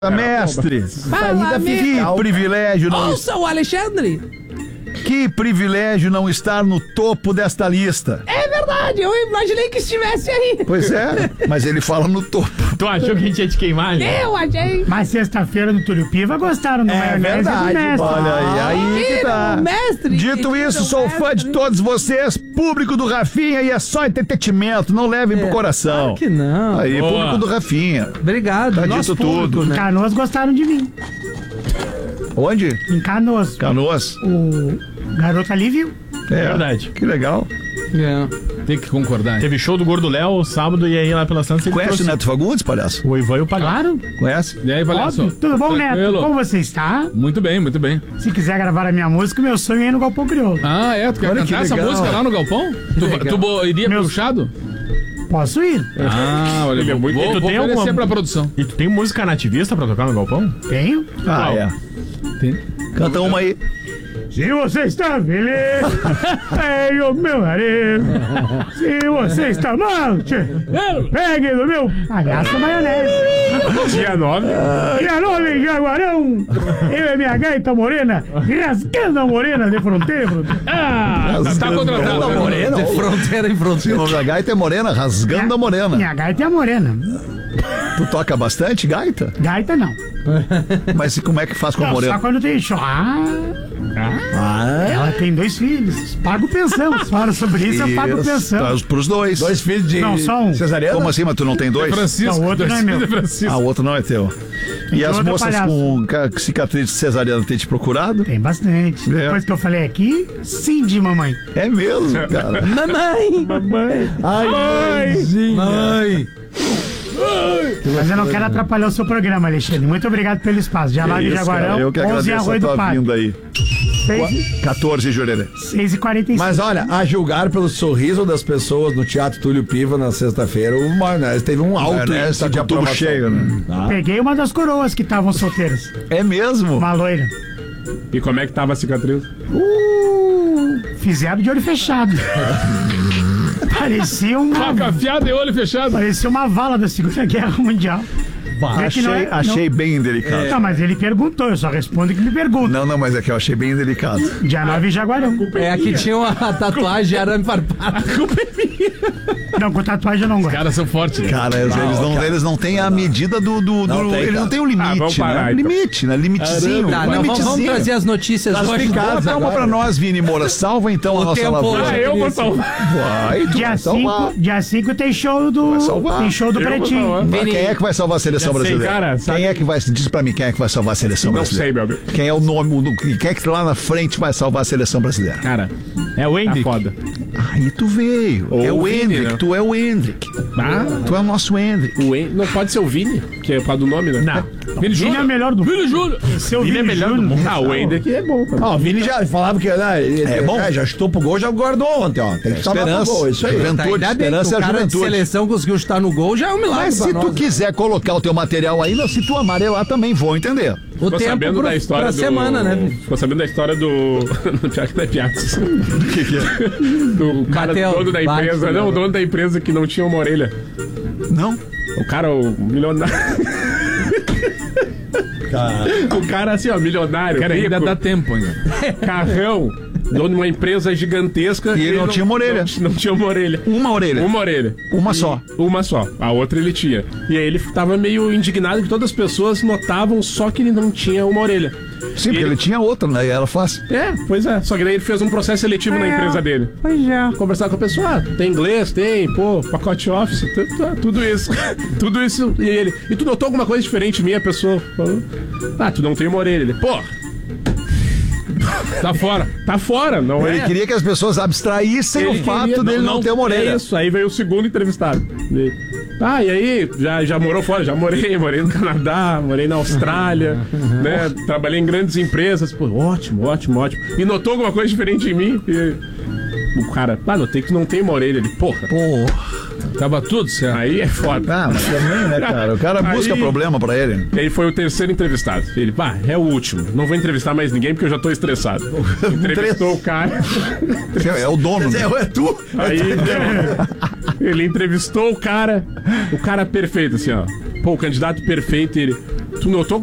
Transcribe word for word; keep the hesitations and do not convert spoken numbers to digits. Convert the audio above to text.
Mestre, Fala, que privilégio não Ouça o Alexandre. Que privilégio não estar no topo desta lista. É verdade, eu imaginei que estivesse aí. Pois é, mas ele fala no topo. Tu achou que a gente ia te queimar, né? Eu achei. Mas sexta-feira no Túlio Piva gostaram do É maionese verdade, do mestre. olha aí, aí que tá. O mestre. Dito isso, sou fã de todos vocês, público do Rafinha, e é só entretenimento, não levem pro coração. Claro que não. Aí, Boa. público do Rafinha. Obrigado. Tá Nosso dito público, tudo. Em né? Canoas gostaram de mim. Onde? Em Canoas. Canoas. O garoto ali viu. É, verdade. Que legal. É. Tem que concordar. Teve show do Gordo Léo sábado e aí lá pela Santa você Conhece o trouxe Neto Fagundes, palhaço? o Ivan e o Palhaço. Claro. Conhece? E aí, Palhaço? Óbvio. Tudo bom, Neto? Tranquilo? Como você está? Muito bem, muito bem. Se quiser gravar a minha música, meu sonho é ir no Galpão Crioulo. Ah, é? Tu quer Olha que cantar essa legal. música lá no Galpão? Tu, legal. tu bo- iria Meu- puxado? Posso ir? Ah, olha, Ele é vou, muito- vou, tu vou tem oferecer alguma- pra produção. E tu tem música nativista pra tocar no galpão? Tenho. Ah, Qual? é. Tem? Canta uma aí. Se você está feliz, pegue o meu marido. Se você está mal, tchê, pegue do meu palhaço maionese. Dia nove. Dia nove em Jaguarão, eu e minha gaita morena, rasgando a morena de fronteira. fronteira. Ah, tá contratado. Rasgando a morena. De fronteira em O fronteira. nome da gaita é morena, rasgando a morena. Minha gaita é a morena. Tu toca bastante gaita? Gaita não. Mas como é que faz com a Não, só morena? quando tem show. Ah, Ah, ela tem dois filhos. Pago pensão. Se fala sobre isso, eu pago isso. pensão. Tá, pros dois. Dois filhos de Não, só um. cesariana? Como assim, mas tu não tem dois? Francisco. Não, o outro não é dois meu. filhos de Francisco. Ah, o outro não é teu. E as outro moças palhaço. com ca- cicatriz cesariana têm te procurado? Tem bastante. É. Depois que eu falei aqui, sim de mamãe. É mesmo, cara. Mamãe. Ai, Mãe. Mas eu não quero atrapalhar o seu programa, Alexandre. Muito obrigado pelo espaço. Já lá de isso, Jaguarão, cara, eu que onze em agradeço a Arroio do tua Pato. vinda aí. quatorze, Jurerê. seis e quarenta e cinco. Mas olha, a julgar pelo sorriso das pessoas no Teatro Túlio Piva na sexta-feira, o Maionese teve um alto Maionese índice de com tubo aprovação. cheio, né? Peguei uma das coroas que estavam solteiras. É mesmo? Uma loira. E como é que tava a cicatriz? Uh, fizeram de olho fechado. Parecia uma, Faca afiada e olho fechado. parecia uma vala da Segunda Guerra Mundial. Vê que não Achei, é- achei bem delicado. Não, mas ele perguntou, eu só respondo que me pergunta. Não, não, mas é que eu achei bem delicado. Dia nove em Jaguarão. É, aqui tinha uma tatuagem de arame farpado. Não, com tatuagem eu não Os gosto. caras são fortes, né? Cara, eles não, eles não, eles não têm a medida do. do, do- Não tem, eles não cara. têm o Ah, limite, vamos parar, né? então. Limite, né? Limitezinho. Tá, um não, vamos, vamos limitezinho. trazer as notícias hoje. Bota uma pra nós, Vini Moura. Salva então a O nossa tempo lavoura. hoje. Ah, eu vou salvar. Vai, tu Dia vai salvar. cinco, dia cinco tem show do. Vai salvar. Tem show do Eu vou Pretinho. salvar. Mas quem é que vai salvar a seleção Já sei, brasileira? cara, sabe- Quem é que vai. Diz pra mim quem é que vai salvar a seleção Não brasileira. sei, meu amigo. Quem é o nome, o- quem é que lá na frente vai salvar a seleção brasileira? Cara, É o Hendrick. Tá foda. Aí tu veio. Ou é o o Vini, Hendrick, né? tu é o Hendrick. Ah, Tu é o nosso Hendrick. o Hen... Não pode ser o Vini, que é por causa do nome, né? Não. Vini Vini é Júnior. o melhor do Vini Júnior. Seu Vini é Vini melhor do Júnior. mundo. Ah, o Hendrick é bom. Cara. Ó, o Vini já falava que né, ele, É bom. já chutou pro gol, já guardou ontem, ó. Tem que tomar pro Esperança. gol, isso aí. Juventude, Tá, ainda bem que esperança o é a cara de juventude. seleção conseguiu chutar no gol, já é um milagre Mas pra se nós. tu quiser colocar o teu material aí, não, se tu amarelar também, vou entender. O Ficou tempo sabendo pro, da história pra do... semana, né? Ficou sabendo da história do... do Pior que não é Piatos. O que, que é? Do cara, Bateu, dono da bate, empresa. né? Não, o dono da empresa que não tinha uma orelha. Não? O cara, o milionário... O cara, assim, ó, milionário, Cara, ainda rico, dá tempo ainda. carrão, dono de uma empresa gigantesca. E ele não tinha uma orelha. Não, não tinha uma orelha. Uma orelha. Uma orelha. Uma E- só. Uma só. A outra ele tinha. E aí ele tava meio indignado que todas as pessoas notavam só que ele não tinha uma orelha. Sim, E porque ele- ele tinha outra, né? E ela faz. É, pois é. Só que daí ele fez um processo seletivo na empresa dele. Pois é. Conversar com a pessoa, ah, tem inglês, tem, pô, pacote office, tu- tu- tudo isso. Tudo isso. E ele, e tu notou alguma coisa diferente em mim? A pessoa falou, ah, tu não tem uma orelha. Ele, pô, Tá fora. tá fora, não Ele é? queria que as pessoas abstraíssem o fato queria- dele não, ter uma orelha. É isso, aí veio o segundo entrevistado. E, ah, e aí, já, já morou fora? Já morei, morei no Canadá, morei na Austrália, né? Trabalhei em grandes empresas. Pô, ótimo, ótimo, ótimo. E notou alguma coisa diferente em mim? E o cara, ah, notei que não tem uma orelha. Ele, porra, Porra. Tava tudo certo. aí é foda. Ah, mas também, né, cara? O cara Aí- busca problema pra ele. E aí foi o terceiro entrevistado. Ele, pá, é o último. Não vou entrevistar mais ninguém porque eu já tô estressado. Entrevistou o cara. É o dono. né? É, é tu? Aí ele entrevistou o cara. O cara perfeito, assim, ó. Pô, o candidato perfeito. E ele, Tu notou